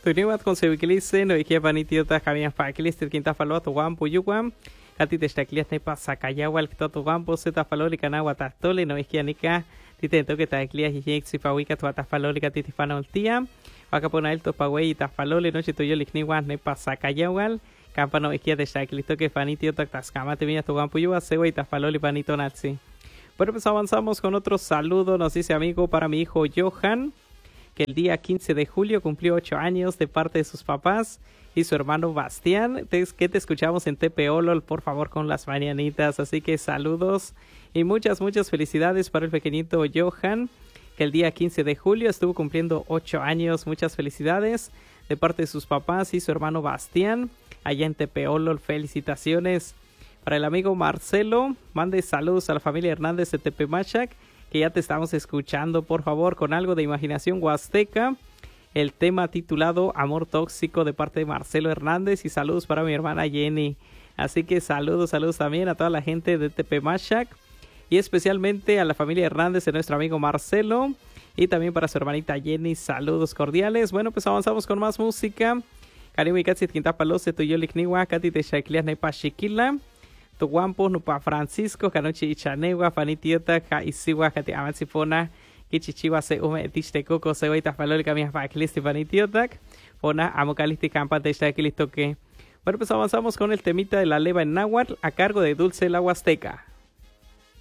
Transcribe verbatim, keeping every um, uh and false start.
Tuniwat con sevikilise, no ikia panitiota kamias pakilis, quinta falo to guampo yuguam. Kati te staklias ne pasa kayawal que todo guampo se ta faloli kanagua tastole, no ikia nika. Tite to que ta klias y si fawika to ta faloli kati te fanoltia. Waka pona el to pawei ta faloli, no chito yo likniwan ne pasa kayawal. Campano ikia te staklisto que panitiota tascama te viñas to guampo yuga, sewa y ta faloli panito nazi. Bueno, pues avanzamos con otro saludo, nos dice amigo para mi hijo Johan, que el día quince de julio cumplió ocho años de parte de sus papás y su hermano Bastián, que te escuchamos en Tepeolol, por favor, con las mañanitas. Así que saludos y muchas, muchas felicidades para el pequeñito Johan, que el día quince de julio estuvo cumpliendo ocho años. Muchas felicidades de parte de sus papás y su hermano Bastián, allá en Tepeolol. Felicitaciones. Para el amigo Marcelo, mande saludos a la familia Hernández de Tepemachac, que ya te estamos escuchando, por favor, con algo de imaginación huasteca. El tema titulado Amor Tóxico de parte de Marcelo Hernández, y saludos para mi hermana Jenny. Así que saludos, saludos también a toda la gente de Tepemachac y especialmente a la familia Hernández de nuestro amigo Marcelo y también para su hermanita Jenny. Saludos cordiales. Bueno, pues avanzamos con más música. Cariño y Katsi Quintapalos de Tuyolikniwa, Kati de Shaiklias Nepa Chiquila. Tu guampo nupa Francisco kanochi ichanegua fanitiota ka isiwa kati amatsipona kichichiwa se ume tiste coco se waita falolika mi faklisti fanitiota pona amocalisti campa de que. Bueno, pues avanzamos con el temita de la leva en náhuatl a cargo de Dulce la Huasteca.